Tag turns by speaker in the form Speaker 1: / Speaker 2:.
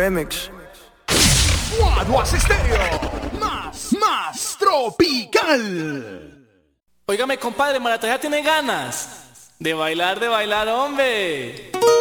Speaker 1: Remix.
Speaker 2: Guaduas Estéreo, más tropical.
Speaker 3: Óigame, compadre, Maracaibo tiene ganas de bailar, hombre.